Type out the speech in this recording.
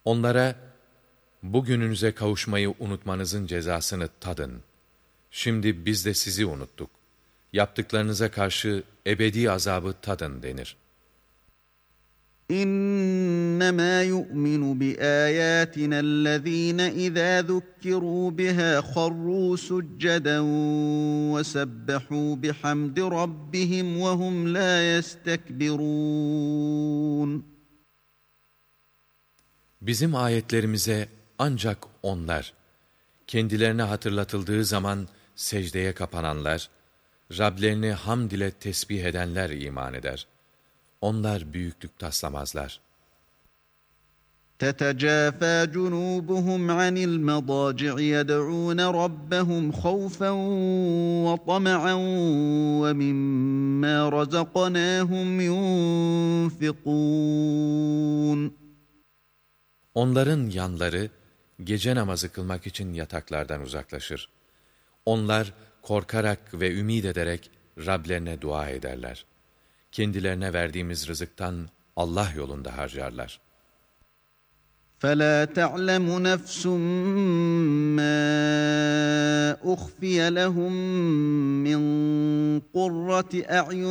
Onlara, bugününüze kavuşmayı unutmanızın cezasını tadın. Şimdi biz de sizi unuttuk. Yaptıklarınıza karşı ebedi azabı tadın denir. İnnemâ yu'minu biâyâtina ellezîne izâ zukkirû bihâ kharrû succeden ve sebbehû bihamdi rabbihim ve hum lâ yestekbirûn. Bizim ayetlerimize ancak onlar, kendilerine hatırlatıldığı zaman secdeye kapananlar, Rablerini hamd ile tesbih edenler iman eder. Onlar büyüklük taslamazlar. تتجافى جنوبهم عن المضاجع يدعون ربهم خوفا وطمعا ومما رزقناهم ينفقون. Onların yanları, gece namazı kılmak için yataklardan uzaklaşır. Onlar, korkarak ve ümid ederek Rablerine dua ederler. Kendilerine verdiğimiz rızıktan Allah yolunda harcarlar. فَلَا تَعْلَمُ نَفْسٌ مَّا أُخْفِيَ لَهُم مِّن قُرَّةِ أَعْيُنٍ